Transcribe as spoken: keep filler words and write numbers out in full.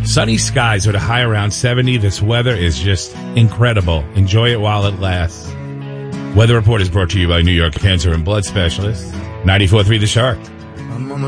Sunny skies with a high around seventy. This weather is just incredible. Enjoy it while it lasts. Weather Report is brought to you by New York Cancer and Blood Specialists. ninety-four point three The Shark.